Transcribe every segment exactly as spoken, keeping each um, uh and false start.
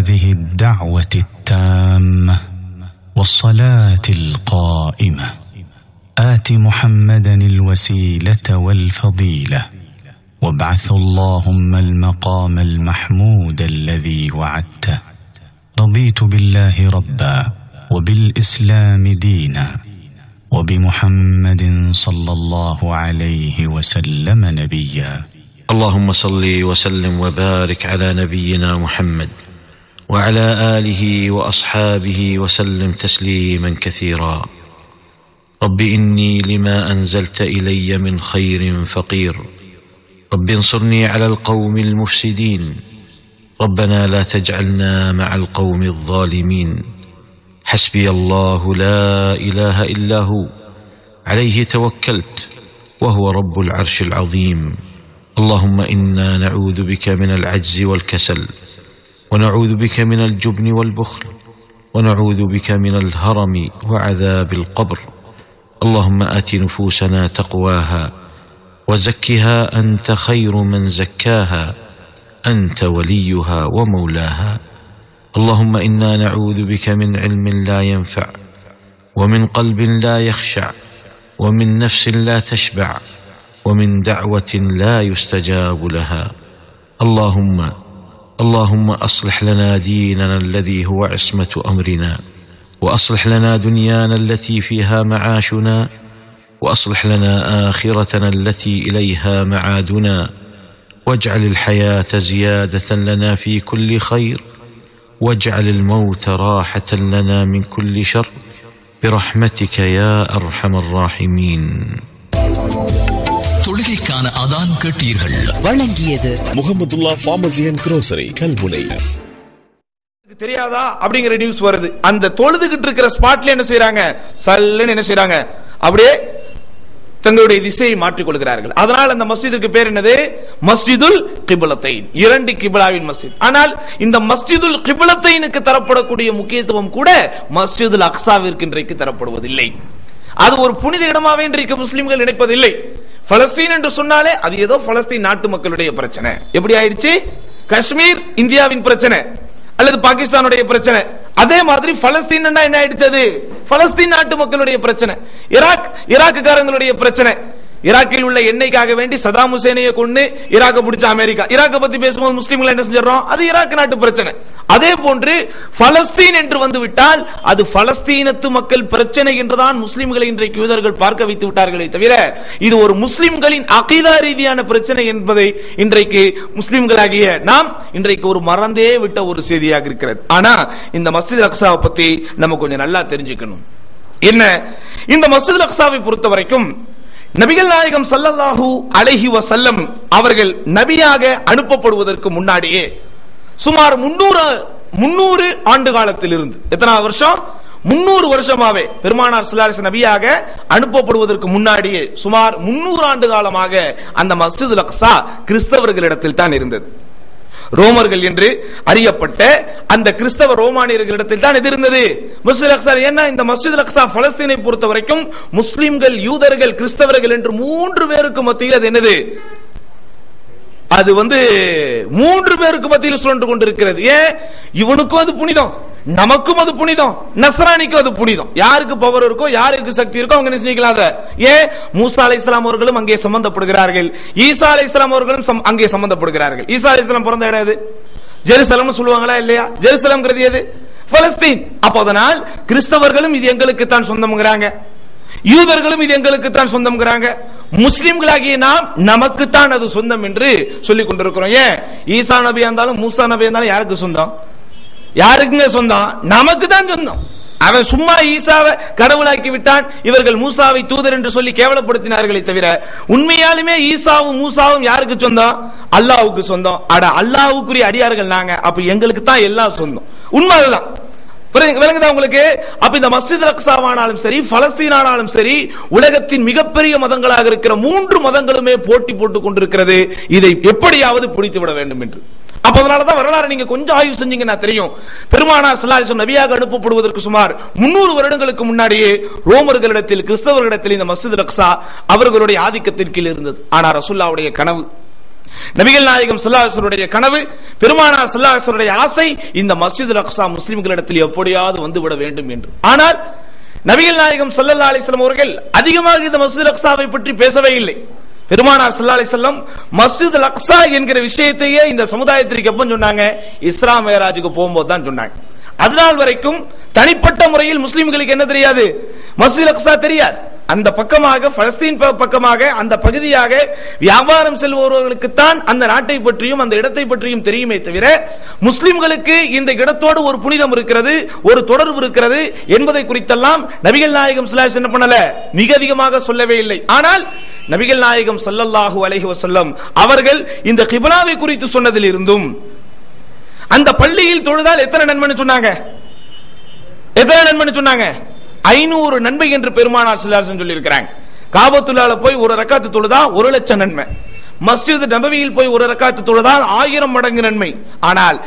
هذه الدعوة التامة والصلاة القائمة آت محمدا الوسيلة والفضيلة وابعث اللهم المقام المحمود الذي وعدته. رضيت بالله ربا وبالإسلام دينا وبمحمد صلى الله عليه وسلم نبيا. اللهم صل وسلم وبارك على نبينا محمد وعلى آله وأصحابه وسلم تسليما كثيرا. رب إني لما أنزلت إلي من خير فقير، رب انصرني على القوم المفسدين، ربنا لا تجعلنا مع القوم الظالمين. حسبي الله لا إله إلا هو عليه توكلت وهو رب العرش العظيم. اللهم إنا نعوذ بك من العجز والكسل، ونعوذ بك من الجبن والبخل، ونعوذ بك من الهرم وعذاب القبر. اللهم آت نفوسنا تقواها وزكها أنت خير من زكاها، أنت وليها ومولاها. اللهم إنا نعوذ بك من علم لا ينفع، ومن قلب لا يخشع، ومن نفس لا تشبع، ومن دعوة لا يستجاب لها. اللهم اللهم أصلح لنا ديننا الذي هو عصمة أمرنا، وأصلح لنا دنيانا التي فيها معاشنا، وأصلح لنا آخرتنا التي إليها معادنا، واجعل الحياة زيادة لنا في كل خير، واجعل الموت راحة لنا من كل شر، برحمتك يا أرحم الراحمين. தொழுகைக்கான அதான் கேட்டீர்கள். வழங்கியது Mahmudullah pharmacy and grocery Kalmunai. தெரியாதா அப்படிங்கிற நியூஸ் வருது. அந்த தொழுதுகிட்டு இருக்கிற ஸ்பாட்ல என்ன செய்யறாங்க, சல்லுன்னு என்ன செய்யறாங்க, அப்படியே தங்களுடைய திசையை மாற்றிக் கொள்கிறார்கள். அதனால் அந்த மஸ்ஜிதுக்கு பேர் என்னது, மஸ்ஜிதுல் கிப்லத்தைன், இரண்டு கிப்லாவின் மஸ்ஜித். ஆனால் இந்த மஸ்ஜிதுல் கிப்லத்தைனுக்கு தரப்படக்கூடிய முக்கியத்துவம் கூட மஸ்ஜிதுல் அக்ஸாவிற்கு இன்றைக்கு தரப்படுவதில்லை. அது ஒரு புனித இடமாவே இன்றைக்கு முஸ்லிம்கள் நினைப்பதில்லை. பலஸ்தீன் என்று சொன்னாலே அது ஏதோ பலஸ்தீன் நாட்டு மக்களுடைய பிரச்சனை. எப்படி ஆயிடுச்சு, காஷ்மீர் இந்தியாவின் பிரச்சனை அல்லது பாகிஸ்தானுடைய பிரச்சனை. அதே மாதிரி பலஸ்தீன் என்ன ஆயிடுச்சு, பலஸ்தீன் நாட்டு மக்களுடைய பிரச்சனை. ஈராக் ஈராக்குக்காரங்களுடைய பிரச்சனை. ஈராக்கில் உள்ள எண்ணெய்க்காக வேண்டி சதாம் ஹுசேனையை கொண்டு ஈராக்க பிடிச்ச அமெரிக்கா. ஈராக்க பத்தி பேசும்போது முஸ்லிம்கள் என்ன செஞ்சோம், அது ஈராக் நாட்டு பிரச்சனை. அதே போன்று பலஸ்தீன் என்று வந்து விட்டால் அது பலஸ்தீனத்து மக்கள் பிரச்சனை என்றுதான் முஸ்லிம்களை இன்றைக்கு யூதர்கள் பார்க்க வைத்து விட்டார்களே தவிர இது ஒரு முஸ்லிம்களின் அகீதா ரீதியான பிரச்சனை என்பதை இன்றைக்கு முஸ்லிம்களாகிய நாம் இன்றைக்கு ஒரு மறந்தே விட்ட ஒரு செய்தியாக இருக்கிறது. ஆனா இந்த மஸ்ஜித் அக்ஸாவை பத்தி நம்ம கொஞ்சம் நல்லா தெரிஞ்சுக்கணும். என்ன, இந்த மஸ்ஜித் அக்ஸாவை பொறுத்த வரைக்கும் நபிகள் நாயகம் ஸல்லல்லாஹு அலைஹி வஸல்லம் அவர்கள் நபியாக அனுப்பப்படுவதற்கு முன்னாடியே சுமார் முன்னூறு முன்னூறு ஆண்டு காலத்தில் இருந்து, எத்தனை வருஷம், முன்னூறு வருஷமாவே பெருமானார் ஸல்லல்லாஹு அலைஹி வஸல்லம் நபியாக அனுப்பப்படுவதற்கு முன்னாடியே சுமார் முன்னூறு ஆண்டு காலமாக அந்த மஸ்ஜிதுல் அக்ஸா கிறிஸ்தவர்களிடத்தில் தான் இருந்தது. ரோமர்கள் என்று அறியப்பட்ட அந்த கிறிஸ்தவ ரோமானியர்களிடத்தில் தான் இது இருந்தது மஸ்ஜிதுல் அக்ஸா. ஏன்னா இந்த மஸ்ஜிதுல் அக்ஸா பலஸ்தீனை பொறுத்த வரைக்கும் முஸ்லிம்கள், யூதர்கள், கிறிஸ்தவர்கள் என்று மூன்று பேருக்கு மத்தியில் அது என்னது, அது வந்து மூன்று பேருக்கு மத்தியில் சுழன்று கொண்டிருக்கிறது. ஏன், இவனுக்கும் அது புனிதம், நமக்கும் அது புனிதம், நஸ்ரானிக்கும் அது புனிதம். யாருக்கு பவர் இருக்கோ, யாருக்கு சக்தி இருக்கோ அவங்க நிச்சயிக்கலாத. ஏன், மூசா அலைஹிஸ்ஸலாம் அவர்களும் அங்கே சம்பந்தப்படுகிறார்கள், ஈசா அலைஹிஸ்ஸலாம் அவர்களும் அங்கே சம்பந்தப்படுகிறார்கள். ஈசா அலைஹிஸ்ஸலாம் பிறந்த இடம் எது, ஜெருசலம் சொல்லுவாங்களா இல்லையா, ஜெருசலம்ங்கிறது எது, பலஸ்தீன். அப்போ அதனால் கிறிஸ்தவர்களும் இது எங்களுக்கு தான் சொந்தம்ங்கிறாங்க, யூதர்களும் இது எங்களுக்கு தான் சொந்தம்ங்கிறாங்க, முஸ்லிம்களாகிய நாம் நமக்கு தான் அது சொந்தம் என்று சொல்லிக் கொண்டிருக்கிறோம். ஏன், ஈசா நபி இருந்தாலும் மூசா நபி இருந்தாலும் யாருக்கு சொந்தம், யாருக்குங்க சொந்தம், நமக்கு தான் சொந்தம். அவன் சும்மா ஈசாவை கடவுளாக்கி விட்டான், இவர்கள் மூசாவை தூதர் என்று சொல்லி கேவலப்படுத்தினார்களே தவிர உண்மையாலுமே ஈசாவும் மூசாவும் யாருக்கு சொந்தம், அல்லாஹ்வுக்கு சொந்தம். அட அல்லாஹ்வுக்குரிய அடியார்கள் நாங்க, அப்ப எங்களுக்கு தான் எல்லாம் சொந்தம். உண்மைதான், விளங்குதா உங்களுக்கு? அப்ப இந்த மஸ்ஜித் அக்ஸாவானாலும் சரி, பலஸ்தீனானாலும் சரி, உலகத்தின் மிகப்பெரிய மதங்களாக இருக்கிற மூன்று மதங்களுமே போட்டி போட்டுக் கொண்டிருக்கிறது இதை எப்படியாவது பிடித்து விட வேண்டும் என்று. அப்ப அதனாலதான் வரலாறு நீங்க கொஞ்சம் ஆய்வு செஞ்சீங்கன்னா தெரியும். பெருமானார் ஸல்லல்லாஹு அலைஹி வஸல்லம் நபியாக அனுப்பப்படுவதற்கு சுமார் முன்னூறு வருடங்களுக்கு முன்னாடியே ரோமர்களிடத்தில், கிறிஸ்தவர்களிடத்தில் இந்த மஸ்ஜித் அக்ஸா அவர்களுடைய ஆதிக்கத்தின் கீழ் இருந்தது. ஆனா ரசூலுல்லாஹ்வுடைய கனவு, நபிகள் நாயகம் ஸல்லல்லாஹு அலைஹி வஸல்லம் கனவு, பெருமானார் ஸல்லல்லாஹு அலைஹி வஸல்லம் ஆசை, இந்த மஸ்ஜிதுல் அக்ஸா முஸ்லிம்களிடத்தில் எப்படியாவது வந்துவிட வேண்டும் என்று. ஆனால் நபிகள் நாயகம் ஸல்லல்லாஹு அலைஹி வஸல்லம் அவர்கள் அதிகமாக இந்த மஸ்ஜிதுல் அக்ஸாவை பற்றி பேசவே இல்லை. பெருமானார் ஸல்லல்லாஹு அலைஹி வஸல்லம் மஸ்ஜிதுல் அக்ஸா என்கிற விஷயத்தையே இந்த சமுதாயத்திற்கு எப்ப சொன்னாங்க? இஸ்ரா மிஅராஜுக்கு போகும்போது தான் சொன்னாங்க. அதனால் வரைக்கும் தனிப்பட்ட முறையில் முஸ்லிம்களுக்கு என்ன தெரியாது? மஸ்ஜிதுல் அக்ஸா தெரியாது. அந்த பக்கமாக பலஸ்தீன் பக்கமாக அந்த பகுதியாக வியாபாரம் செல்பவர்களுக்கு தான் அந்த நாட்டை பற்றியும் அந்த இடத்தை பற்றியும் தெரியுமே தவிர முஸ்லிம்களுக்கு இந்த இடத்தோடு ஒரு புனிதம் இருக்கிறது, ஒரு தொடர்பு இருக்கிறது என்பதை குறித்தெல்லாம் நபிகள் நாயகம் ஸல்லல்லாஹு அலைஹி வஸல்லம் என்ன பண்ணல? மிக அதிகமாக சொல்லவே இல்லை. ஆனால் நபிகள் நாயகம் ஸல்லல்லாஹு அலைஹி வஸல்லம் அவர்கள் இந்த கிப்லாவை குறித்து சொன்னதில் இருந்தும் அந்த பள்ளியில் தொழுதால் எத்தனை நன்மைன்னு சொன்னாங்க? எத்தனை நன்மைன்னு சொன்னாங்க? ஐநூறு நன்மை என்று பெருமானார் ஸல்லல்லாஹு அலைஹி வஸல்லம் சொல்லி இருக்கிறாங்க. காபத்துல்லாஹ்ல போய் ஒரு ரக்காத்து தொழுதா ஒரு லட்சம் நன்மை, மஸ்ஜித் நபவியில் போய் ஒரு ரக்காத்து தொழுதால் ஆயிரம் மடங்கு நன்மை. ஆனால்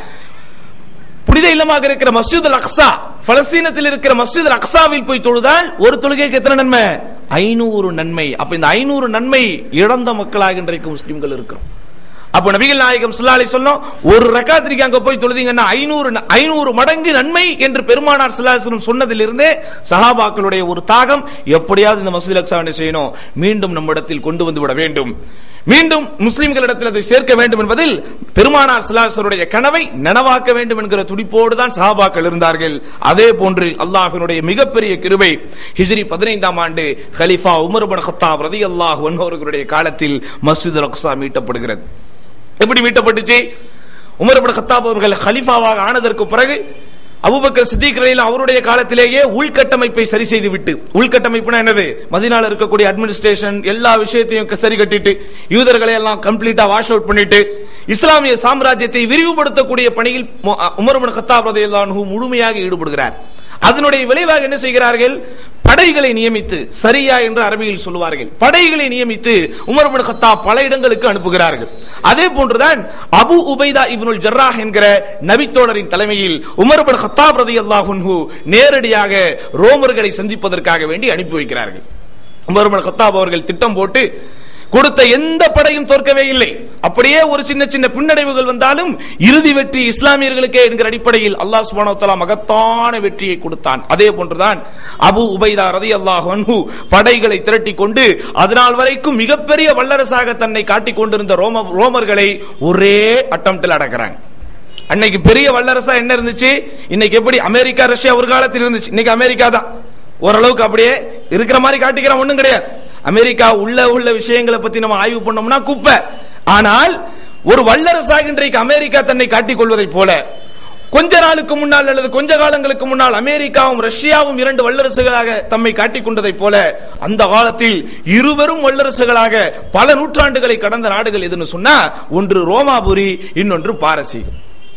புனித இல்லமாக இருக்கிற மஸ்ஜிதுல் அக்ஸா, பலஸ்தீனத்தில் இருக்கிற மஸ்ஜிதுல் அக்ஸாவில் போய் தொழுதால் ஒரு தொழுகைக்கு எத்தனை நன்மை? ஐநூறு நன்மை. அப்ப இந்த ஐநூறு நன்மை இழந்த மக்களாக இன்றைக்கு முஸ்லிம்கள் இருக்கிறோம். அப்ப நபிகள் நாயகம் ஸல்லல்லாஹு அலைஹி வஸல்லம் ஒரு ரக்காத்திற்கு அங்க போய் தொழுதீங்கன்னா ஐநூறு ஐநூறு மடங்கு நன்மை என்று பெருமானார் ஸல்லல்லாஹு அலைஹி வஸல்லம் சொன்னதிலிருந்தே சஹாபாக்களுடைய ஒரு தாகம், எப்படியாவது இந்த மஸ்ஜிதுல் அக்ஸாவை செய்யணும், மீண்டும் நம்மிடத்தில் கொண்டு வந்து விட வேண்டும், மீண்டும் முஸ்லிம்களிடத்தில் அதை சேர்க்க வேண்டும் என்பதில் பெருமானார் ஸல்லல்லாஹு அலைஹி வஸல்லம் கனவை நனவாக்க வேண்டும் என்கிற துடிப்போடு தான் சஹாபாக்கள் இருந்தார்கள். அதே போன்று அல்லாஹ்வினுடைய மிகப்பெரிய கிருபை, ஹிஜ்ரி பதினைந்தாம் ஆண்டு கலீஃபா உமர் இப்னு கத்தாப் ரலியல்லாஹு அன்ஹு அவர்களுடைய காலத்தில் மஸ்ஜிதுல் அக்ஸா மீட்டப்படுகிறது. எப்படி மீட்டப்பட்டுச்சு? உமர் இப்னு கத்தாப் அவர்கள் கலீஃபாவாக ஆனதற்கு பிறகு அபூபக்கர் சித்திக் ரலியல்லாஹு அவருடைய காலத்திலேயே உள்கட்டமைப்பை சரி செய்து விட்டு, உள்கட்டமைப்புனா என்னது? மதீனால இருக்கக்கூடிய அட்மினிஸ்ட்ரேஷன் எல்லா விஷயத்தையும் சரி கட்டிட்டு, யூதர்களை எல்லாம் கம்ப்ளீட்டா வாஷ் அவுட் பண்ணிட்டு, இஸ்லாமிய சாம்ராஜ்யத்தை விரிவுபடுத்தக்கூடிய பணியில் உமர் இப்னு கத்தாப் ரலியல்லாஹு அன்ஹு முழுமையாக ஈடுபடுகிறார். அதனுடைய விளைவாக என்ன செய்கிறார்கள்? படைகளை நியமித்து, சரியா என்று அரபியில் சொல்லுவார்கள், படைகளை நியமித்து உமர் இப்னு கத்தாப் பல இடங்களுக்கு அனுப்புகிறார்கள். அதே போன்றுதான் அபு உபைதா இப்னுல் ஜர்ராஹ் என்கிற நபித்தோழரின் தலைமையில் உமர் இப்னு கத்தாப் ரலியல்லாஹு அன்ஹு நேரடியாக ரோமர்களை சந்திப்பதற்காக வேண்டி அனுப்பி வைக்கிறார்கள். உமர் இப்னு கத்தாப் அவர்கள் திட்டம் போட்டு கொடுத்த எந்த படையும் தோற்கவே இல்லை. அப்படியே ஒரு சின்ன சின்ன பின்னடைவுகள் வந்தாலும் இறுதி வெற்றி இஸ்லாமியர்களுக்கே என்கிற அடிப்படையில் அல்லாஹ் சுப்ஹானஹு வ தஆலா மகத்தான வெற்றியை கொடுத்தான். அதே போன்றுதான் அபு உபைதா ரலியல்லாஹு அன்ஹு படைகளை திரட்டி கொண்டு அதனால் வரைக்கும் மிகப்பெரிய வல்லரசாக தன்னை காட்டிக் கொண்டிருந்த ரோம ரோமர்களை ஒரே அட்டம்ப்டில் அடக்குறாங்க. அன்னைக்கு பெரிய வல்லரசா என்ன இருந்துச்சு? இன்னைக்கு எப்படி அமெரிக்கா ரஷ்யா ஒரு காலத்தில் இருந்துச்சு, இன்னைக்கு அமெரிக்கா தான் ஓரளவுக்கு அப்படியே இருக்கிற மாதிரி காட்டிக்கிறான், ஒண்ணும் கிடையாது. அமெரிக்கா உள்ள உள்ள விஷயங்களை பத்தி நம்ம ஆய்வு பண்ணோம்னா குப்பை. ஆனால் ஒரு வல்லரசாக இன்றைக்கு அமெரிக்கா தன்னை காட்டிக் கொள்வதை போல கொஞ்ச நாளுக்கு முன்னால் அல்லது கொஞ்ச காலங்களுக்கு முன்னால் அமெரிக்காவும் ரஷ்யாவும் இரண்டு வல்லரசுகளாக தம்மை காட்டிக் கொண்டதை போல அந்த காலத்தில் இருவரும் வல்லரசுகளாக பல நூற்றாண்டுகளை கடந்த நாடுகள் எதுன்னு சொன்னா, ஒன்று ரோமாபுரி, இன்னொன்று பாரசீகம்.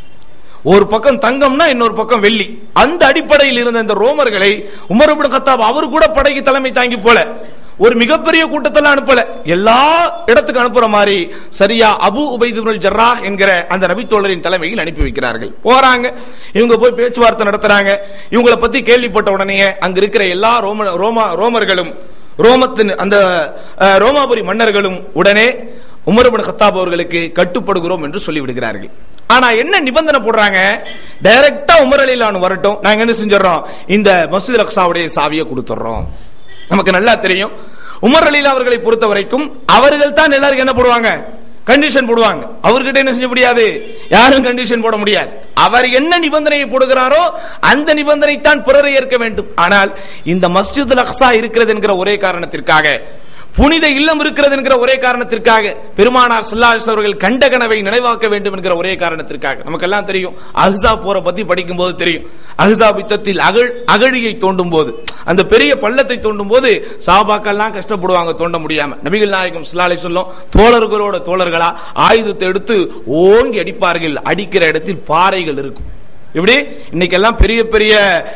ஒரு பக்கம் தங்கம்னா இன்னொரு பக்கம் வெள்ளி. அந்த அடிப்படையில் இருந்த இந்த ரோமர்களை உமர் இப்னு கத்தாப் அவர் கூட படைக்கு தலைமை தாங்கி போல ஒரு மிகப்பெரிய கூட்டத்தெல்லாம் அனுப்பல, எல்லா இடத்துக்கு அனுப்புற மாதிரி சரியா அபு உபைத் இப்னுல் ஜர்ராஹ் என்கிற அந்த நபித்தோழரின் தலைமையில் அனுப்பி வைக்கிறார்கள். போறாங்க, இவங்க போய் பேச்சுவார்த்தை நடத்துறாங்க. இவங்களை பத்தி கேள்விப்பட்ட உடனே அங்க இருக்கிற எல்லா ரோம ரோமா ரோமர்களும் ரோமத்தின் அந்த ரோமாபுரி மன்னர்களும் உடனே உமர் இப்னு கத்தாப் அவர்களுக்கு கட்டுப்படுகிறோம் என்று சொல்லி விடுகிறார்கள். ஆனா என்ன நிபந்தனை போடுறாங்க? டைரக்டா உமர் ரலியல்லாஹு வரட்டும், நாங்க என்ன செஞ்சிடறோம், இந்த மஸ்ஜிதுல் அக்ஸாவுடைய சாவியை கொடுத்துறோம். நமக்கு நல்லா தெரியும் உமர் ரலியல்லாஹு அவர்களை பொறுத்த வரைக்கும் அவர்கள் தான் எல்லாருக்கும் என்ன போடுவாங்க? கண்டிஷன் போடுவாங்க. அவர்கிட்ட என்ன செய்ய முடியாது, யாரும் கண்டிஷன் போட முடியாது. அவர் என்ன நிபந்தனையை போடுகிறாரோ அந்த நிபந்தனை தான் பிறரை ஏற்க வேண்டும். ஆனால் இந்த மஸ்ஜிதுல் அக்ஸா இருக்கிறது என்கிற ஒரே காரணத்திற்காக, புனித இல்லம் இருக்கிறது என்கிற ஒரே காரணத்திற்காக, பெருமானார் ஸல்லல்லாஹு அலைஹி வஸல்லம் அவர்கள் கண்ட கனவை நினைவாக்க வேண்டும் என்கிற ஒரே காரணத்திற்காக, நமக்கு எல்லாம் தெரியும் அஹ்ஸாப் போரை பத்தி படிக்கும் போது தெரியும். அஹ்ஸாப் யுத்தத்தில் அகழியை தோண்டும் போது, அந்த பெரிய பள்ளத்தை தோண்டும் போது சஹாபாக்கள் எல்லாம் கஷ்டப்படுவாங்க தோண்ட முடியாம. நபிகள் நாயகம் ஸல்லல்லாஹு அலைஹி வஸல்லம் தோழர்களோட தோழர்களா ஆயுதத்தை எடுத்து ஓங்கி அடிப்பார்கள். அடிக்கிற இடத்தில் பாறைகள் இருக்கும். இப்படி இன்னைக்கு எல்லாம் பெரிய பெரிய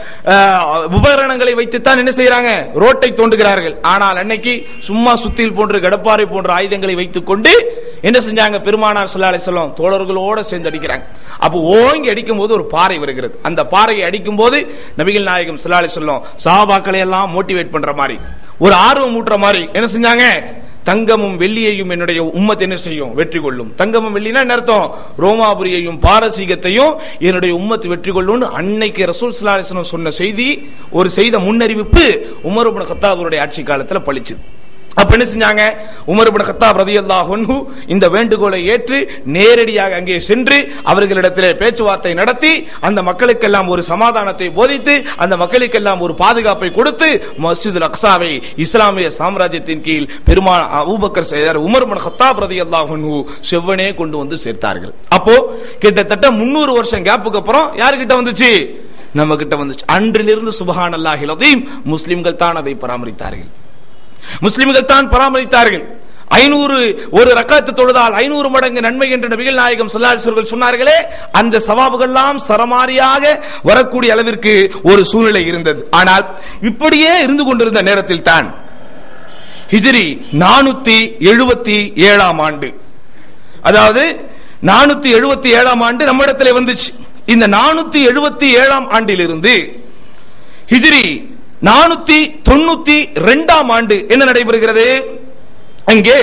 உபகரணங்களை வைத்துத்தான் என்ன செய்யறாங்க, ரோட்டை தோண்டுகிறார்கள். ஆனால் அன்னைக்கு சும்மா சுத்தில் போன்ற கடப்பாறை போன்ற ஆயுதங்களை வைத்துக் கொண்டு என்ன செஞ்சாங்க, பெருமானார் ஸல்லல்லாஹு அலைஹி வஸல்லம் தோழர்களோட சேர்ந்து அடிக்கிறாங்க. அப்போ ஓங்கி அடிக்கும் போது ஒரு பாறை வருகிறது. அந்த பாறையை அடிக்கும் போது நபிகள் நாயகம் ஸல்லல்லாஹு அலைஹி வஸல்லம் சஹாபாக்களை எல்லாம் மோட்டிவேட் பண்ற மாதிரி, ஒரு ஆர்வம் ஊட்டுற மாதிரி என்ன செஞ்சாங்க, தங்கமும் வெள்ளியையும் என்னுடைய உம்மத் என்ன செய்யும்? வெற்றி கொள்ளும். தங்கமும் வெள்ளினா என்ன அர்த்தம்? ரோமாபுரியையும் பாரசீகத்தையும் என்னுடைய உம்மத் வெற்றி கொள்ளும். அன்னைக்கு ரசூல் ஸல்லல்லாஹு அலைஹி வஸல்லம் சொன்ன செய்தி, ஒரு செய்த முன்னறிவிப்பு உமர் இப்னு கத்தாபுடைய ஆட்சி காலத்தில் பளிச்சுது. அப்ப என்ன செஞ்சாங்க? உமர் இப்னு கத்தாப் ரலியல்லாஹு அன்ஹு இந்த வேண்டுகோளை ஏற்று நேரடியாக அங்கே சென்று அவர்களிடத்திலே பேச்சுவார்த்தை நடத்தி அந்த மக்களுக்கெல்லாம் ஒரு சமாதானத்தை போதித்து அந்த மக்களுக்கெல்லாம் ஒரு பாதுகாப்பை கொடுத்து மஸ்ஜிதுல் அக்ஸாவை இஸ்லாமிய சாம்ராஜ்யத்தின் கீழ் பெருமான் அபூபக்கர் செய்தார் உமர் இப்னு கத்தாப் ரலியல்லாஹு அன்ஹு செவ்வனே கொண்டு வந்து சேர்த்தார்கள். அப்போ கிட்டத்தட்ட முன்னூறு வருஷம் கேப்புக்கு அப்புறம் யாருக்கிட்ட வந்துச்சு? நம்ம கிட்ட வந்துச்சு. அன்றிலிருந்து சுப்ஹானல்லாஹில் அஸீம் முஸ்லிம்கள் தான் அதை பராமரித்தார்கள். முஸ்லிம்கள் தான் பராமரித்தார்கள். ஐநூறு ஒரு ரக்காத்து தொழுதால் ஐநூறு மடங்கு நன்மை என்று நபிகள் நாயகம் ஸல்லல்லாஹு அலைஹி வஸல்லம் சொன்னார்களே, அந்த சவாபுகள் எல்லாம் சரமாரியாக வரக்கூடிய அளவிற்கு ஒரு சூழ்நிலை இருந்தது. ஆனால் இப்படியே இருந்து கொண்டிருந்த நேரத்தில் தான் ஹிஜ்ரி நானூத்தி எழுபத்தி ஏழாம் ஆண்டு, அதாவது நானூத்தி எழுபத்தி ஏழாம் ஆண்டு நம்மிடத்தில் வந்துச்சு. இந்த நானூத்தி எழுபத்தி ஏழாம் ஆண்டிலிருந்து ஹிஜ்ரி நானூத்தி தொண்ணூத்தி இரண்டாம் ஆண்டு என்ன நடைபெறுகிறது? அங்கே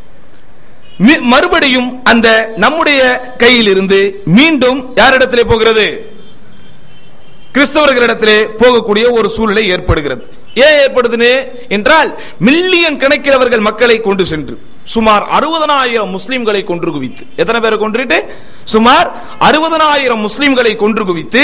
மறுபடியும் அந்த நம்முடைய கையில் இருந்து மீண்டும் யாரிடத்திலே போகிறது? கிறிஸ்தவர்களிடத்திலே போகக்கூடிய ஒரு சூழ்நிலை ஏற்படுகிறது. ஏன் ஏற்படுதுன்னு என்றால், மில்லியன் கணக்கில் அவர்கள் மக்களை கொண்டு சென்று சுமார் அறுபதனாயிரம் முஸ்லிம்களை கொன்று குவித்து, எத்தனை பேரை கொன்றுட்டு? சுமார் அறுபதனாயிரம் முஸ்லிம்களை கொன்று குவித்து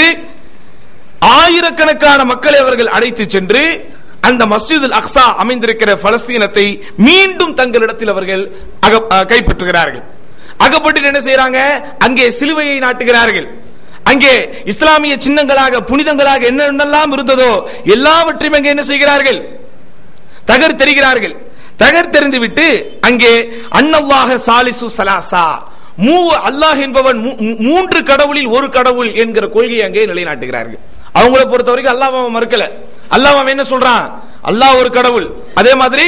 ஆயிரக்கணக்கான மக்களை அவர்கள் அழைத்து சென்று அந்த மஸ்ஜிதுல் அக்ஸா அமைந்திருக்கிற பலஸ்தீனத்தை மீண்டும் தங்களிடத்தில் அவர்கள் கைப்பற்றுகிறார்கள். அகப்பட்டு என்ன செய்யறாங்க? அங்கே சிலுவையை நாட்டுகிறார்கள். அங்கே இஸ்லாமிய சின்னங்களாக புனிதங்களாக என்னென்னலாம் இருந்ததோ எல்லாவற்றையும் அங்கே என்ன செய்கிறார்கள்? தகர்த்தெறிகிறார்கள். தகர்த்தெறிந்து விட்டு அங்கே அன்னல்லாஹ சாலிசு சலாசா, மூ அல்லாஹ் என்பவன் மூன்று கடவுளில் ஒரு கடவுள் என்கிற கொள்கையை அங்கே நிலைநாட்டுகிறார்கள். அவங்களை பொறுத்த வரைக்கும் அல்லாஹ் மறுக்கல. அல்லாஹ் என்ன சொல்றான்? அல்லாஹ் ஒரு கடவுள். அதே மாதிரி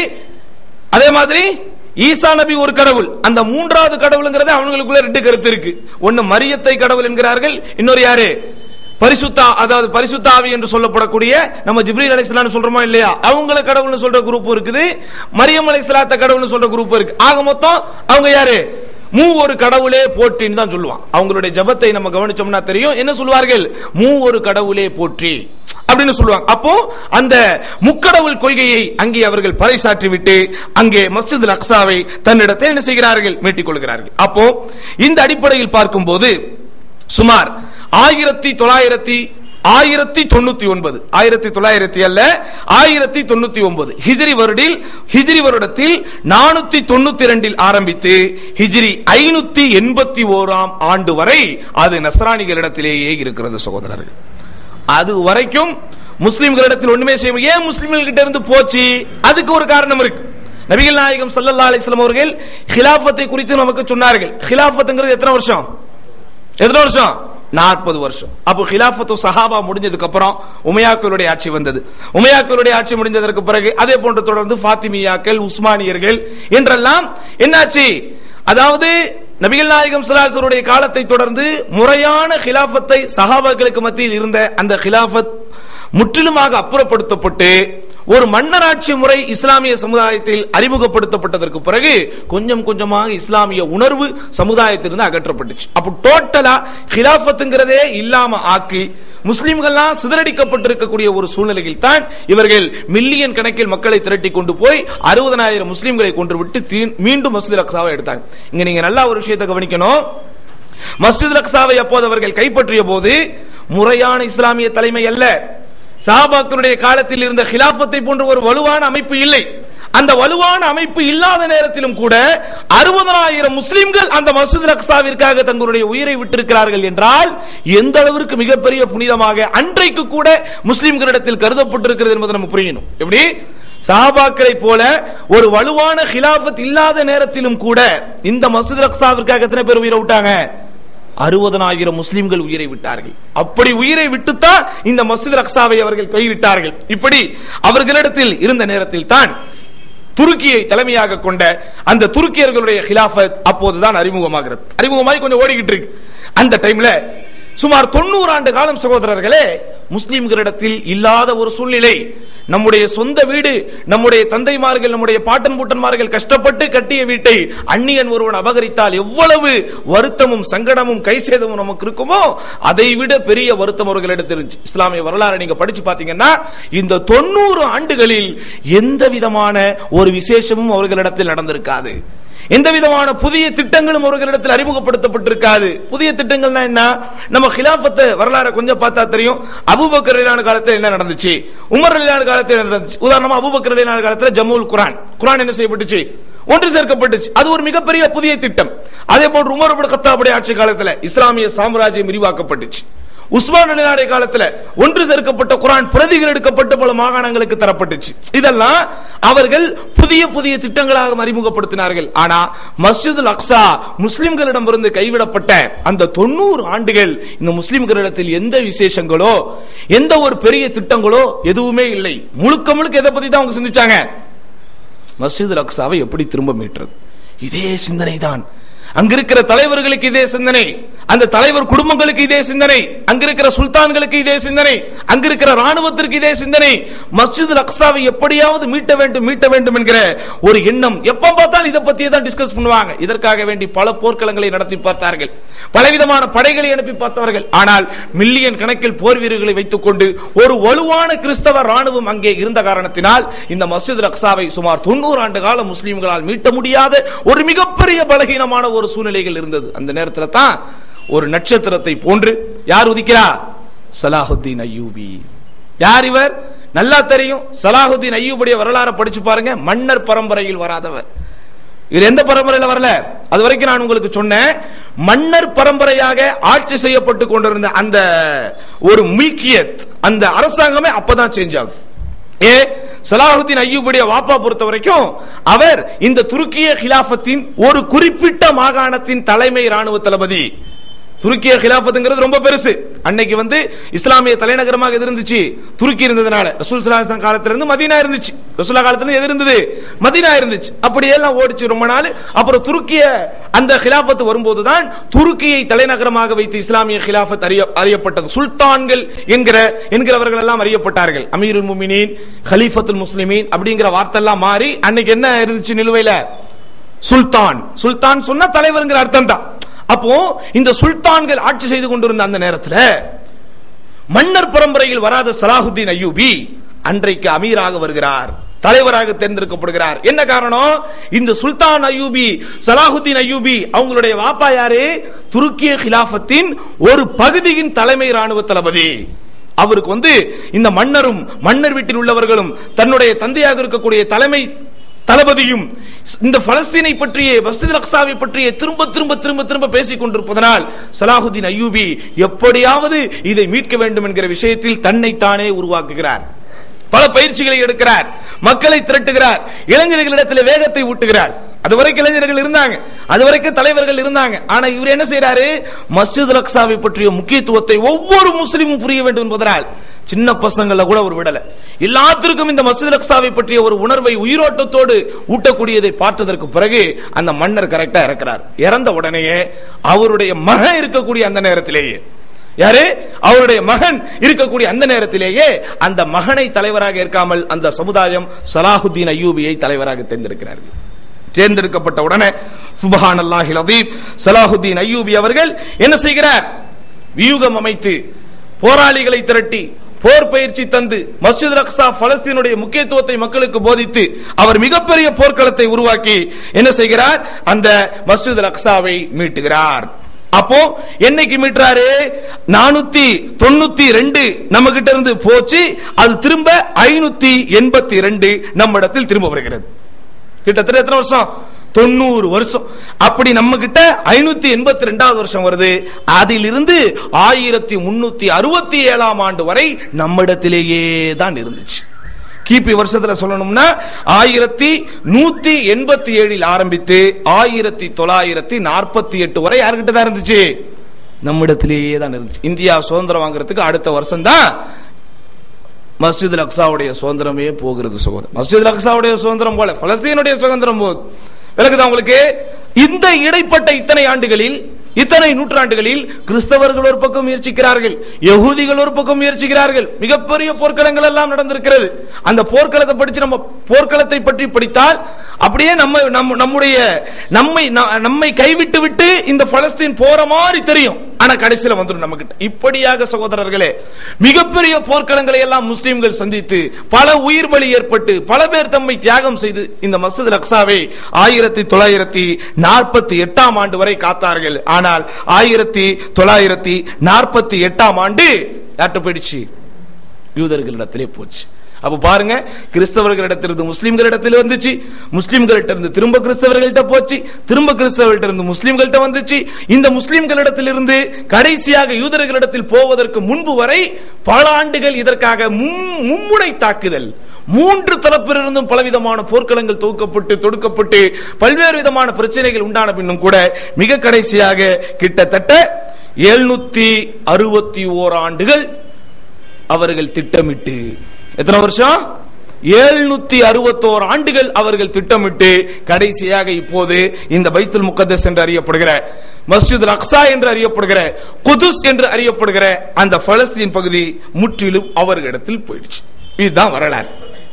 அதே மாதிரி ஈசா நபி ஒரு கடவுள். அந்த மூன்றாவது கடவுள்ங்கிறது அவங்களுக்குள்ள ரெண்டு கருத்து இருக்கு. ஒன்னு மரியத்தை கடவுள் என்கிறார்கள், இன்னொரு யாரு? பரிசுத்தா, அதாவது பரிசுத்த ஆவி என்று சொல்லப்படக்கூடிய நம்ம ஜிப்ரீல் அலைஹிஸ்ஸலாம் சொல்றோமா இல்லையா, அவங்கள கடவுள்னு சொல்ற குரூப் இருக்குது, மரியம் அலைஹிஸ்ஸலாத்த கடவுள்னு சொல்ற குரூப் இருக்கு. ஆக மொத்தம் அவங்க யாரு? மூ ஒரு கடவுளே போற்றின்னு தான் சொல்லுவாங்க. அவங்களுடைய ஜபத்தை நம்ம கவனிச்சோம்னா தெரியும் என்ன சொல்வார்கள்? மூ ஒரு கடவுளே போற்றி அப்படின்னு சொல்லுவாங்க. அப்போ அந்த முக்கடவுள் கொள்கையை அங்கே அவர்கள் பறைசாற்றி விட்டு அங்கே மஸ்ஜிதுல் அக்ஸாவை தன்னிடத்தை என்ன செய்கிறார்கள்? மீட்டிக் கொள்கிறார்கள். அப்போ இந்த அடிப்படையில் பார்க்கும்போது சுமார் ஆயிரத்தி தொள்ளாயிரத்தி ஆயிரத்தி தொண்ணூத்தி ஒன்பது ஆயிரத்தி தொள்ளாயிரத்தி அல்ல ஆயிரத்தி தொண்ணூத்தி ஒன்பது ஹிஜ்ரி வருடில் ஹிஜ்ரி வருடத்தில் நானூத்தி தொண்ணூத்தி இரண்டில் ஆரம்பித்து ஹிஜ்ரி ஐநூத்தி எண்பத்தி ஓராம் ஆண்டு வரை அது நஸ்ரானிகளிடத்திலேயே இருக்கிறது சகோதரர்கள். அது வரைக்கும் முஸ்லிம்களிடத்தில் ஒண்ணுமே செய்ய. ஏன் முஸ்லிம்கள் கிட்ட இருந்து போச்சு? அதுக்கு ஒரு காரணம் இருக்கு. நபிகள் நாயகம் ஸல்லல்லாஹு அலைஹி வஸல்லம் அவர்கள் கிலாஃபத்தை குறித்து நமக்கு சொன்னார்கள். கிலாஃபத்ங்கிறது எத்தனை வருஷம்? எத்தனை வருஷம்? நாற்பது வருஷம். அப்போ கிலாஃபத்து சஹாபா முடிஞ்சதுக்கு அப்புறம் உமையாக்களுடைய ஆட்சி வந்தது. உமையாக்களுடைய ஆட்சி முடிஞ்சதற்கு பிறகு அதே போன்று தொடர்ந்து ஃபாத்திமியாக்கள், உஸ்மானியர்கள் என்றெல்லாம் என்னாச்சு? அதாவது நபிகள் நாயகம் ஸல்லல்லாஹு அலைஹி வஸல்லம் காலத்தை தொடர்ந்து முறையான கிலாஃபத்தை சஹாபாக்களுக்கு மத்தியில் இருந்த அந்த கிலாஃபத் முற்றிலுமாக அப்புறப்படுத்தப்பட்டு ஒரு மன்னராட்சி முறை இஸ்லாமிய சமுதாயத்தில் அறிமுகப்படுத்தப்பட்டதற்கு பிறகு கொஞ்சம் கொஞ்சமாக இஸ்லாமிய உணர்வு சமுதாயத்திலிருந்து அகற்றப்பட்டுச்சு. அப்போ டோட்டலா கிலாஃபத்துங்கிறதே இல்லாம ஆக்கி முஸ்லிம்கள்லாம் சிதறடிக்கப்பட்டிருக்கக்கூடிய ஒரு சூழ்நிலையில் தான் இவர்கள் மில்லியன் கணக்கில் மக்களை திரட்டி கொண்டு போய் அறுபதனாயிரம் முஸ்லிம்களை கொன்று விட்டு மீண்டும் மஸ்ஜிதுல் அக்ஸாவை எடுத்தாங்க. இங்க நீங்க நல்லா ஒரு விஷயத்தை கவனிக்கணும். மஸ்ஜிதுல் அக்ஸாவை அப்போது அவர்கள் கைப்பற்றிய போது முறையான இஸ்லாமிய தலைமை அல்ல. சஹாபாக்களுடைய காலத்தில் இருந்த கிலாஃபத்தை போன்ற ஒரு வலுவான அமைப்பு இல்லை. அந்த வலுவான அமைப்பு இல்லாத நேரத்திலும் கூட அறுபதனாயிரம் முஸ்லிம்கள் அந்த மஸ்ஜிதுல் அக்ஸாவிற்காக தங்களுடைய உயிரை விட்டிருக்கிறார்கள் என்றால் எந்த அளவிற்கு மிகப்பெரிய புனிதமாக அன்றைக்கு கூட முஸ்லிம்களிடத்தில் கருதப்பட்டிருக்கிறது என்பதை நம்ம புரியணும். எப்படி சஹாபாக்களை போல ஒரு வலுவான கிலாஃபத் இல்லாத நேரத்திலும் கூட இந்த மஸ்ஜிதுல் அக்ஸாவிற்காக எத்தனை பேர் உயிரை விட்டாங்க? அறுபதனாயிரம் முஸ்லிம்கள் உயிரை விட்டார்கள். அப்படி உயிரை விட்டுத்தான் இந்த மஸ்ஜிதுல் அக்ஸாவை அவர்கள் கைவிட்டார்கள். இப்படி அவர்களிடத்தில் இருந்த நேரத்தில் தான் துருக்கியை தலைமையாக கொண்ட அந்த துருக்கியர்களுடைய கிலாஃபத் அப்போதுதான் அறிமுகமாகிறது. அறிமுகமாகி கொஞ்சம் ஓடிக்கிட்டு இருக்கு. அந்த டைம்ல சுமார் தொண்ணூறு ஆண்டு காலம் சகோதரர்களே முஸ்லிம்களிடத்தில் இல்லாத ஒரு சூழ்நிலை. நம்முடைய சொந்த வீடு, நம்முடைய தந்தைமார்கள், நம்முடைய பாட்டன் பூட்டன்மார்கள் கஷ்டப்பட்டு கட்டிய வீட்டை அந்நியன் ஒருவன் அபகரித்தால் எவ்வளவு வருத்தமும் சங்கடமும் கைசேதமும் நமக்கு இருக்குமோ அதை விட பெரிய வருத்தம் அவர்களிடத்தில் இருந்துச்சு. இஸ்லாமிய வரலாறு நீங்க படிச்சு பாத்தீங்கன்னா இந்த தொண்ணூறு ஆண்டுகளில் எந்த விதமான ஒரு விசேஷமும் அவர்களிடத்தில் நடந்திருக்காது. எந்த விதமான புதிய திட்டங்களும் அவர்களிடத்தில் அறிமுகப்படுத்தப்பட்டிருக்காது. புதிய திட்டங்கள்னா என்ன? நம்ம கிலாஃபத் வரலாறு கொஞ்சம் பார்த்தா தெரியும். அபூபக்கர் ரலியல்லாஹு அன்ஹு காலத்தில் என்ன நடந்துச்சு, உமர் ரலியல்லாஹு அன்ஹு காலத்தில் என்ன நடந்துச்சு. உதாரணமா அபூபக்கர் ரலியல்லாஹு அன்ஹு காலத்தில் ஜம்முல் குர்ஆன் குர்ஆன் என்ன செய்யப்பட்டுச்சு, ஒன்று சேர்க்கப்பட்டுச்சு. அது ஒரு மிகப்பெரிய புதிய திட்டம். அதே போன்று உமர் இப்னு கத்தாபுடைய ஆட்சி காலத்தில் இஸ்லாமிய சாம்ராஜ்யம் விரிவாக்கப்பட்டுச்சு. உஸ்மான் ரலியல்லாஹு அன்ஹு காலத்துல ஒன்று சேர்க்கப்பட்ட குர்ஆன் பிரதிகள் எடுக்கப்பட்டு பல மாகாணங்களுக்கு தரப்பட்டுச்சு. இதெல்லாம் அவர்கள் புதிய புதிய திட்டங்களாக அறிமுகப்படுத்தினார்கள். ஆனா மஸ்ஜிதுல் அக்ஸா முஸ்லிம்களிடமிருந்து கைவிடப்பட்ட அந்த தொண்ணூறு ஆண்டுகள் இந்த முஸ்லிம்களிடத்தில் எந்த விசேஷங்களோ எந்த ஒரு பெரிய திட்டங்களோ எதுவுமே இல்லை. முழுக்க முழுக்க எதை பத்தி தான் அவங்க சிந்திச்சாங்க? மஸ்ஜிதுல் அக்ஸாவை எப்படி திரும்ப மீட்டுறது. இதே சிந்தனை தான். அங்கிருக்கிற தலைவர்களுக்கு இதே சிந்தனை, அந்த தலைவர் குடும்பங்களுக்கு இதே சிந்தனை, அங்கிருக்கிற சுல்தான்களுக்கு இதே சிந்தனை, அங்கிருக்கிற ராணுவத்திற்கு இதே சிந்தனை. மஸ்ஜிதுல் அக்ஸாவை எப்படியாவது மீட்ட வேண்டும் மீட்ட வேண்டும் என்கிற ஒரு எண்ணம். எப்ப பார்த்தாலும் இதை பத்தியே தான் டிஸ்கஸ் பண்ணுவாங்க. இதற்காக வேண்டி பல போர்க்களங்களை நடத்தி பார்த்தார்கள், பலவிதமான படைகளை அனுப்பி பார்த்தார்கள். ஆனால் மில்லியன் கணக்கில் போர் வீரர்களை வைத்துக் கொண்டு ஒரு வலுவான கிறிஸ்தவ ராணுவம் அங்கே இருந்த காரணத்தினால் இந்த மஸ்ஜிதுல் அக்ஸாவை சுமார் தொண்ணூறு ஆண்டு காலம் முஸ்லிம்களால் மீட்ட முடியாத ஒரு மிகப்பெரிய பலகீனமான ஒரு சூழ்நிலைகள் இருந்தது. அந்த நேரத்தில் தான் ஒரு நட்சத்திரத்தை போன்று யார் உதிக்கிறார்? சலாஹுத்தீன் அய்யூபி. யார் இவர்? நல்லா தெரியும். சலாஹுத்தீன் அய்யூபுடைய வரலாறு படிச்சு பாருங்க. மன்னர் பரம்பரையில் வராதவர். இவர் எந்த பரம்பரையில் வரல? அது வரைக்கும் நான் உங்களுக்கு சொன்னேன். மன்னர் பரம்பரையாக ஆட்சி செய்யப்பட்டு கொண்டிருந்த அந்த ஒரு மில்கியத், அந்த அரசாங்கமே அப்பதான் சேஞ்ச் ஆகும். ஏ சலாஹுத்தீன் அய்யூபுடைய வாப்பா பொறுத்த வரைக்கும் அவர் இந்த துருக்கிய கிலாஃபத்தின் ஒரு குறிப்பிட்ட மாகாணத்தின் தலைமை ராணுவ தளபதி. துருக்கிய கிலாஃபத்துங்கிறது ரொம்ப பெருசு. அன்னைக்கு வந்து இஸ்லாமிய தலைநகரமாக எது இருந்துச்சு? துருக்கி இருந்ததுனால ரசூல் ஸல்லல்லாஹு அலைஹி வஸல்லம் காலத்திலிருந்து மதீனா இருந்துச்சு. ரசூலுல்லாஹ் காலத்துல எது இருந்தது? மதீனா இருந்துச்சு. அப்படியே எல்லாம் ஓடிச்சு ரொம்ப நாள். அப்புறம் துருக்கிய அந்த கிலாஃபத் வரும்போதுதான் துருக்கியை தலைநகரமாக வைத்து இஸ்லாமிய கிலாஃபத் அறியப்பட்டது. சுல்தான்கள் என்கிற என்கிறவர்கள் எல்லாம் அறியப்பட்டார்கள். அமீருல் முஃமினீன், கலீஃபத்துல் முஸ்லிமீன் அப்படிங்கிற வார்த்தை எல்லாம் மாறி அன்னைக்கு என்ன இருந்துச்சு நிலுவையில? சுல்தான். சுல்தான் சொன்னா தலைவர்ங்கிற அர்த்தம் தான். அப்போ இந்த சுல்தான்கள் ஆட்சி செய்து கொண்டிருந்த அந்த நேரத்தில் மன்னர் பரம்பரையில் வராத சலாஹுத்தீன் அய்யூபி அன்றைக்கு அமீராக வருகிறார், தலைவராக தேர்ந்தெடுக்கப்படுகிறார். என்ன காரணம்? இந்த சுல்தான் அய்யூபி, சலாஹுத்தீன் அய்யூபி அவங்களுடைய வாப்பா யாரு? துருக்கிய கிலாஃபத்தின் ஒரு பகுதியின் தலைமை ராணுவ தளபதி. அவருக்கு வந்து இந்த மன்னரும் மன்னர் வீட்டில் உள்ளவர்களும் தன்னுடைய தந்தையாக இருக்கக்கூடிய தலைமை தளபதியும் இந்த பலஸ்தீனை பற்றிய மஸ்ஜிதுல் அக்ஸாவை பற்றிய திரும்ப திரும்ப திரும்ப திரும்ப பேசிக் கொண்டிருப்பதனால் சலாஹுத்தீன் அய்யூபி எப்படியாவது இதை மீட்க வேண்டும் என்கிற விஷயத்தில் தன்னை தானே உருவாக்குகிறார். பல பயிற்சிகளை எடுக்கிறார், மக்களை திரட்டுகிறார், இளைஞர்களிடத்தில் வேகத்தை ஊட்டுகிறார். அதுவரைக்கும் இளைஞர்கள் இருந்தாங்க, அதுவரைக்கும் தலைவர்கள் இருந்தாங்க. ஆனா இவர் என்ன செய்யறாரு? மஸ்ஜிதுல் அக்ஸாவை பற்றிய முக்கியத்துவத்தை ஒவ்வொரு முஸ்லிமும் புரிய வேண்டும் என்பதனால் சின்ன பசங்கள கூட ஒரு விடல, எல்லாத்திற்கும் இந்த மஸ்ஜிதுல் அக்ஸாவை பற்றிய ஒரு உணர்வை உயிரோட்டத்தோடு ஊட்டக்கூடியதை பார்த்ததற்கு பிறகு அந்த மன்னர் கரெக்டா இறக்கிறார். இறந்த உடனேயே அவருடைய மகன் இருக்கக்கூடிய அந்த நேரத்திலேயே, யாரு? அவருடைய மகன் இருக்கக்கூடிய அந்த நேரத்திலேயே அந்த மகனை தலைவராக இருக்காமல் அந்த சமுதாயம் சலாஹுத்தீன் அய்யூபியை தலைவராக தேர்ந்தெடுக்கிறார்கள். தேர்ந்தெடுக்கப்பட்ட உடனே சுப்ஹானல்லாஹில் அஸீம், சலாஹுத்தீன் அய்யூபி அவர்கள் என்ன செய்கிறார்? வியூகம் அமைத்து போராளிகளை திரட்டி போர் பயிற்சி தந்து மஸ்ஜிதுல் அக்ஸா பலஸ்தீனுடைய முக்கியத்துவத்தை மக்களுக்கு போதித்து அவர் மிகப்பெரிய போர்க்களத்தை உருவாக்கி என்ன செய்கிறார்? அந்த மஸ்ஜிதுல் அக்ஸாவை மீட்டுகிறார். அப்போ என்னைக்கு மீட்றாரு? நானூத்தி தொண்ணூத்தி ரெண்டு நம்ம கிட்ட இருந்து போச்சு, அது திரும்ப ஐநூத்தி எண்பத்தி ரெண்டு நம்ம இடத்தில் திரும்ப வருகிறது. கிட்டத்தட்ட எத்தனை வருஷம்? தொண்ணூறு வருஷம். அப்படி நம்ம கிட்ட ஐநூத்தி எண்பத்தி ரெண்டாவது வருஷம் வருது. அதிலிருந்து ஆயிரத்தி முன்னூத்தி அறுபத்தி ஏழாம் ஆண்டு வரை நம்மிடத்திலேயே தான் இருந்துச்சு. கிபி வருஷத்துல சொல்லணும்னா ஆயிரத்தி நூத்தி எண்பத்தி ஏழில் ஆரம்பித்து ஆயிரத்தி தொள்ளாயிரத்தி நாற்பத்தி எட்டு வரை யாருக்கிட்ட தான் இருந்துச்சு? நம்மிடத்திலேயே தான் இருந்துச்சு. இந்தியா சுதந்திரம் வாங்குறதுக்கு அடுத்த வருஷம் தான் மஸ்ஜிதுல் அக்ஸாவுடைய சுதந்திரமே போகிறது. சகோதரர், மஸ்ஜிதுல் அக்ஸாவுடைய சுதந்திரம் போல பலஸ்தீனுடைய சுதந்திரம் போகுது. விளக்குதா உங்களுக்கு? இந்த இடைப்பட்ட இத்தனை ஆண்டுகளில் இத்தனை நூற்றாண்டுகளில் கிறிஸ்தவர்கள் ஒரு பக்கம் முயற்சிக்கிறார்கள், யகூதிகள் ஒரு பக்கம் முயற்சிக்கிறார்கள். மிகப்பெரிய போர்க்களங்கள் எல்லாம் நடந்திருக்கிறது. அந்த போர்க்களத்தை படிச்சு நம்ம போர்க்களத்தை பற்றி படித்தால் அப்படியே நம்ம நம்முடைய நம்மை நம்மை கைவிட்டு விட்டு இந்த பலஸ்தீன் போற மாதிரி தெரியும். ஆனா கடைசியில வந்துடும் நம்ம கிட்ட. இப்படியாக சகோதரர்களே மிகப்பெரிய போர்க்களங்களை எல்லாம் முஸ்லிம்கள் சந்தித்து பல உயிர் பலி ஏற்பட்டு பல பேர் தம்மை தியாகம் செய்து இந்த மஸ்ஜித் அல்-அக்ஸாவை ஆயிரத்தி தொள்ளாயிரத்தி நாற்பத்தி எட்டாம் ஆண்டு வரை காத்தார்கள். ஆனால் ஆயிரத்தி தொள்ளாயிரத்தி நாற்பத்தி எட்டாம் ஆண்டு யார்கிட்ட போயிடுச்சு? யூதர்களிடத்திலே போச்சு. அப்ப பாருங்க, கிறிஸ்தவர்களிடத்திலிருந்து முஸ்லிம்களிடத்தில் வந்துச்சு, முஸ்லிம்களிடத்திலிருந்து திரும்ப கிறிஸ்தவர்கள்ட்ட போச்சு, திரும்ப கிறிஸ்தவர்கள்ட்ட இருந்து முஸ்லிம்கள்ட்ட வந்துச்சு. இந்த முஸ்லிம்களிடத்திலிருந்து கடைசியாக யூதர்களிடத்தில் போவதற்கு முன்பு வரை பல ஆண்டுகள் இதற்காக மும்முனை தாக்குதல், மூன்று தரப்பிலிருந்தும் பலவிதமான போர்க்களங்கள் தொகுக்கப்பட்டு தொடுக்கப்பட்டு பல்வேறு விதமான பிரச்சனைகள் உண்டான பின்னும் கூட மிக கடைசியாக கிட்டத்தட்ட எழுநூத்தி அறுபத்தி ஓர் ஆண்டுகள் அவர்கள் திட்டமிட்டு, எத்தனை வருஷம்? எழுநூத்தி அறுபத்தோரு ஆண்டுகள் அவர்கள் திட்டமிட்டு கடைசியாக இப்போது இந்த பைத்துல் முகத்தஸ் என்று அறியப்படுகிற மஸ்ஜித் அல்-அக்ஸா என்று அறியப்படுகிற குதுஸ் என்று அறியப்படுகிற அந்த பலஸ்தீன் பகுதி முற்றிலும் அவர்களிடத்தில் போயிடுச்சு. இதுதான் வரலாறு.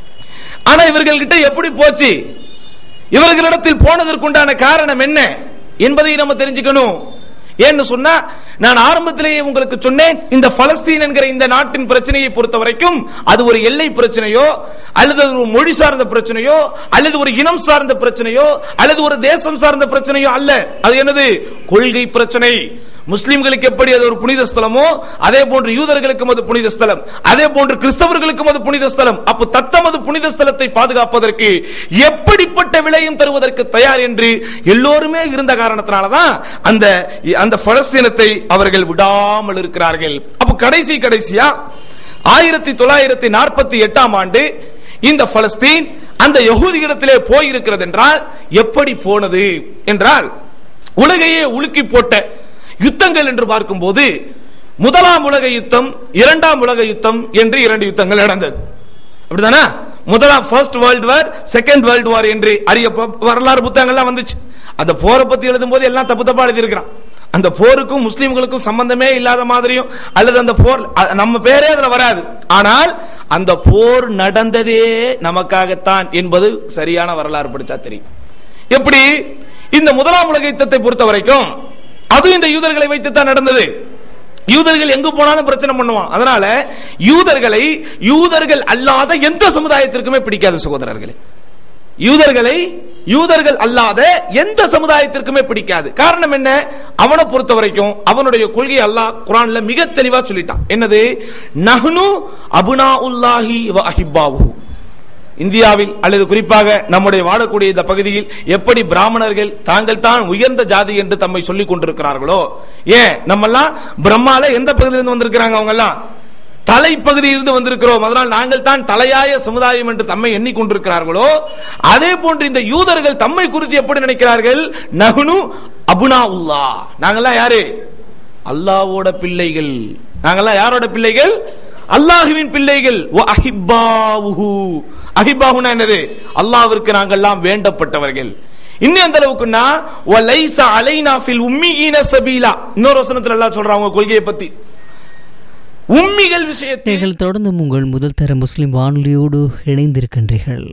ஆனா இவர்கள்கிட்ட எப்படி போச்சு, இவர்களிடத்தில் போனதற்குண்டான காரணம் என்ன என்பதை நம்ம தெரிஞ்சுக்கணும். ஏன்னு சொன்னா, நான் ஆரம்பத்திலேயே உங்களுக்கு சொன்னேன், இந்த பலஸ்தீன் என்கிற இந்த நாட்டின் பிரச்சனையை பொறுத்த வரைக்கும் அது ஒரு எல்லை பிரச்சனையோ அல்லது ஒரு மொழி சார்ந்த பிரச்சனையோ அல்லது ஒரு இனம் சார்ந்த பிரச்சனையோ அல்லது ஒரு தேசம் சார்ந்த பிரச்சனையோ அல்ல. அது என்னது? கொள்கை பிரச்சனை. முஸ்லிம்களுக்கு எப்படி அது ஒரு புனித ஸ்தலமோ அதே போன்று யூதர்களுக்கும் அது புனித ஸ்தலம், அதே போன்று கிறிஸ்தவர்களுக்கும் அது புனித ஸ்தலம். அப்ப தத்தமது புனித ஸ்தலத்தை பாதுகாப்பதற்கு எப்படிப்பட்ட விலையும் தருவதற்கு தயார் என்று எல்லோருமே இருந்த காரணத்தினாலதான் அந்த அந்த பலஸ்தீனத்தை அவர்கள் விடாமல் இருக்கிறார்கள். அப்ப கடைசி கடைசியா ஆயிரத்தி தொள்ளாயிரத்தி நாற்பத்தி எட்டாம் ஆண்டு இந்த பலஸ்தீன் அந்த யகூதியிடத்திலே போயிருக்கிறது என்றால் எப்படி போனது என்றால், உலகையே உலுக்கி போட்ட யுத்தங்கள் என்று பார்க்கும் போது முதலாம் உலக யுத்தம், இரண்டாம் உலக யுத்தம் என்று இரண்டு யுத்தங்கள் நடந்தது. அப்படிதானே? முதலாம் first world war, second world war என்று அறிய வரலாறு புத்தகங்கள்லாம் வந்துச்சு. அந்த போரை பத்தி எழுதும் போது எல்லாம் தப்பு தப்பா எழுதி இருக்கிறான். அந்த போருக்கும் முஸ்லிம்களுக்கும் சம்பந்தமே இல்லாத மாதிரியும் அல்லது அந்த போர் நம்ம பேரே அதுல வராது. ஆனால் அந்த போர் நடந்ததே நமக்காகத்தான் என்பது சரியான வரலாறு படிச்சா தெரியும். எப்படி? இந்த முதலாம் உலக யுத்தத்தை பொறுத்த வரைக்கும் அது இந்த யூதர்களை வைத்துத்தான் நடந்தது. யூதர்கள் எங்கு போனாலும் பிரச்சனை பண்ணுவான். அதனால யூதர்களை யூதர்கள் அல்லாத எந்த சமுதாயத்திற்குமே பிடிக்காத சகோதரர்களே. யூதர்களை யூதர்கள் அல்லாத எந்த சமுதாயத்திற்குமே பிடிக்காது. காரணம் என்ன? அவனை பொறுத்த வரைக்கும் அவனுடைய கொள்கை அல்லாஹ் குர்ஆன்ல மிக தெளிவா சொல்லிட்டான். என்னது? நஹ்னு அபுனாஉல்லாஹி வ அஹிப்பாஹு. இந்தியாவில் அல்லது குறிப்பாக நம்முடைய வாழக்கூடிய இந்த பகுதியில் எப்படி பிராமணர்கள் தாங்கள் தான் உயர்ந்த ஜாதி என்று தம்மை சொல்லிக் கொண்டிருக்கிறார்களோ, ஏன் நம்ம எல்லாம் பிரம்மால எந்த பகுதியிலிருந்து வந்திருக்கிறாங்க? அவங்க எல்லாம் தலைப்பகுதியிலிருந்து வந்திருக்கிறோம், அதனால் நாங்கள் தான் தலையாய சமுதாயம் என்று தம்மை எண்ணிக்கொண்டிருக்கிறார்களோ, அதே போன்று இந்த யூதர்கள் தம்மை குறித்து எப்படி நினைக்கிறார்கள்? நஹ்னு அபுனாஉல்லாஹ். நாங்கெல்லாம் யாரு? அல்லாஹ்வோட பிள்ளைகள். நாங்கெல்லாம் யாரோட பிள்ளைகள்? அல்லாஹ்வின் பிள்ளைகள். வ அஹிப்பாஹு. அஹிப்பாஹுனா என்னது? அல்லாஹ்விற்கு நாங்கெல்லாம் வேண்டப்பட்டவர்கள். இன்னும் அந்த அளவுக்குன்னா வ லைஸ அலைனா ஃபில் உம்மீன சபீலா. இன்னொரு வசனத்துல அல்லாஹ் சொல்றாங்க அவங்க கொள்கையை பத்தி. உம்மிகள் விஷயத்தில் தொடர்ந்து உங்கள் முதல் தர முஸ்லிம் வானொலியோடு இணைந்திருக்கின்றீர்கள்.